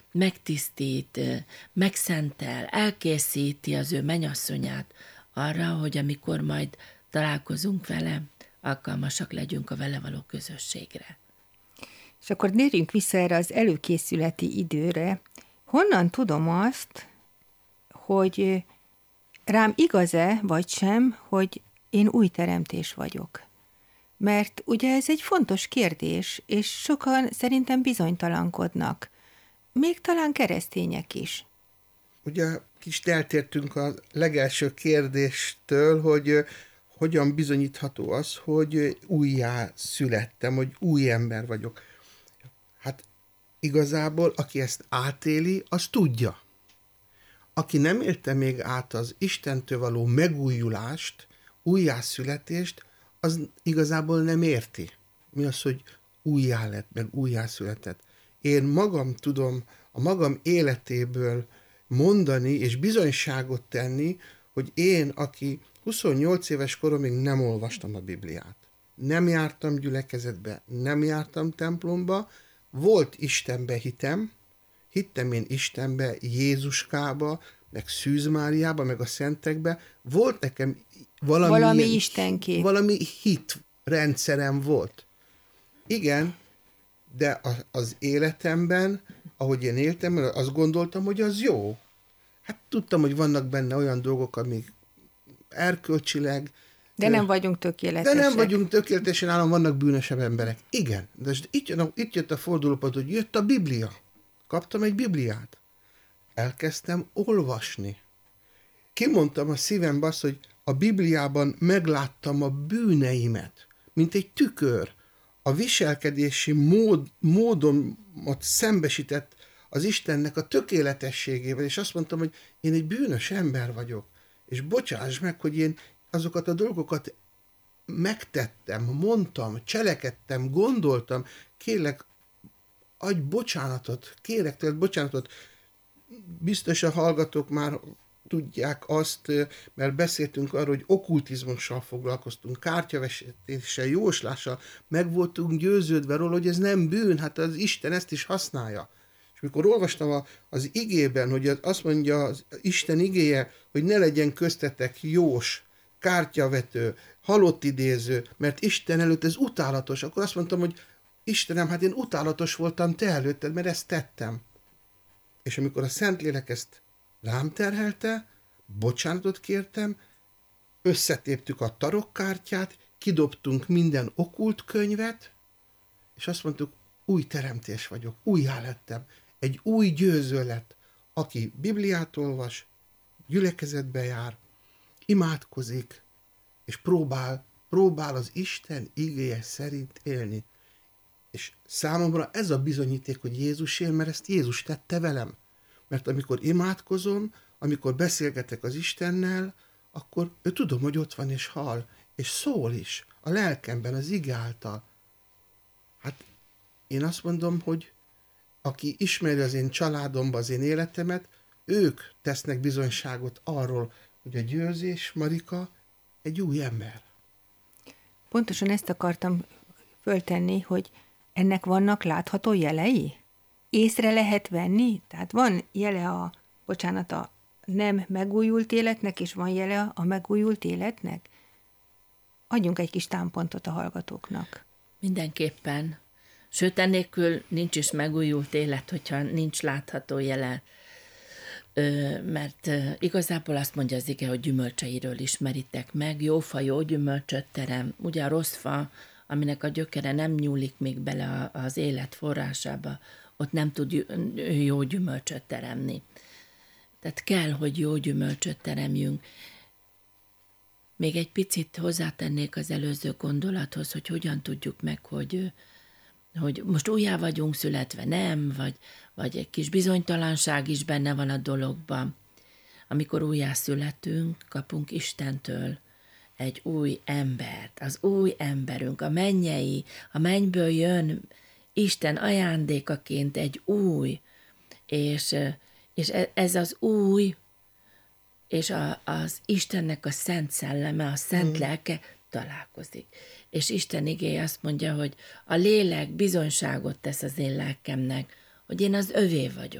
megtisztít, megszentel, elkészíti az ő mennyasszonyát arra, hogy amikor majd találkozunk vele, alkalmasak legyünk a vele való közösségre. És akkor térjünk vissza erre az előkészületi időre. Honnan tudom azt, hogy rám igaz-e, vagy sem, hogy én új teremtés vagyok? Mert ugye ez egy fontos kérdés, és sokan szerintem bizonytalankodnak. Még talán keresztények is. Ugye kicsit eltértünk a legelső kérdéstől, hogy hogyan bizonyítható az, hogy újjá születtem, hogy új ember vagyok. Hát igazából, aki ezt átéli, az tudja. Aki nem élte még át az Istentől való megújulást, újjászületést, az igazából nem érti. Mi az, hogy újjá lett, meg újjászületett. Én magam tudom a magam életéből mondani és bizonyságot tenni, hogy én, aki 28 éves koromig nem olvastam a Bibliát, nem jártam gyülekezetbe, nem jártam templomba, volt Istenbe hitem, hittem én Istenbe, Jézuskába, meg Szűz Máriába, meg a szentekbe, volt nekem valami istenkép. Valami hitrendszerem volt. Igen, de az életemben, ahogy én éltem, azt gondoltam, hogy az jó. Hát tudtam, hogy vannak benne olyan dolgok, amik erkölcsileg... De nem vagyunk tökéletesek. De nem vagyunk tökéletesen, állam vannak bűnösebb emberek. Igen, de itt jött a fordulópont, hogy jött a Biblia. Kaptam egy Bibliát. Elkezdtem olvasni. Kimondtam a szívembe azt, hogy a Bibliában megláttam a bűneimet, mint egy tükör. A viselkedési módomat szembesített az Istennek a tökéletességével, és azt mondtam, hogy én egy bűnös ember vagyok, és bocsáss meg, hogy én azokat a dolgokat megtettem, mondtam, cselekedtem, gondoltam, kérlek, adj bocsánatot, kérek tőled bocsánatot. Biztos a hallgatók már tudják azt, mert beszéltünk arról, hogy okkultizmussal foglalkoztunk, kártyaveséssel, jóslással, meg voltunk győződve róla, hogy ez nem bűn, hát az Isten ezt is használja. És mikor olvastam az igében, hogy azt mondja az Isten igéje, hogy ne legyen köztetek jós, kártyavető, halottidéző, mert Isten előtt ez utálatos, akkor azt mondtam, hogy Istenem, hát én utálatos voltam te előtted, mert ezt tettem. És amikor a Szentlélek ezt rám terhelte, bocsánatot kértem, összetéptük a tarokkártyát, kidobtunk minden okkult könyvet, és azt mondtuk, új teremtés vagyok, újjá lettem. Egy új győző lett, aki Bibliát olvas, gyülekezetbe jár, imádkozik, és próbál az Isten igéje szerint élni. És számomra ez a bizonyíték, hogy Jézus él, mert ezt Jézus tette velem. Mert amikor imádkozom, amikor beszélgetek az Istennel, akkor ő tudom, hogy ott van és hall, és szól is a lelkemben, az ige által. Hát én azt mondom, hogy aki ismeri az én családomban az én életemet, ők tesznek bizonyságot arról, hogy a Győzés Marika egy új ember. Pontosan ezt akartam föltenni, hogy ennek vannak látható jelei? Észre lehet venni? Tehát van jele a nem megújult életnek, és van jele a megújult életnek? Adjunk egy kis támpontot a hallgatóknak. Mindenképpen. Sőt, ennélkül nincs is megújult élet, hogyha nincs látható jele. Mert igazából azt mondja az ige, hogy gyümölcseiről ismeritek meg, jó fa jó gyümölcsöt terem. Ugye a rossz fa, aminek a gyökere nem nyúlik még bele az élet forrásába, ott nem tud jó gyümölcsöt teremni. Tehát kell, hogy jó gyümölcsöt teremjünk. Még egy picit hozzátennék az előző gondolathoz, hogy hogyan tudjuk meg, hogy most újjá vagyunk születve, nem, vagy egy kis bizonytalanság is benne van a dologban. Amikor újjá születünk, kapunk Istentől egy új embert, az új emberünk, a mennyből jön Isten ajándékaként egy új, és ez az új, és az Istennek a szent szelleme, a szent lelke találkozik. És Isten igéje azt mondja, hogy a lélek bizonyságot tesz az én lelkemnek, hogy én az övé vagyok.